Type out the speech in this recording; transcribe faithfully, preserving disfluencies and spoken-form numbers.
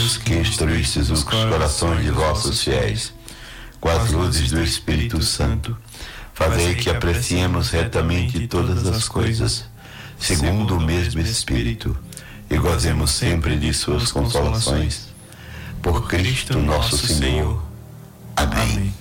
Deus, que instruístes os corações de vossos fiéis, com as luzes do Espírito Santo, fazei que apreciemos retamente todas as coisas, segundo o mesmo Espírito, e gozemos sempre de suas consolações. Por Cristo nosso Senhor. Amém.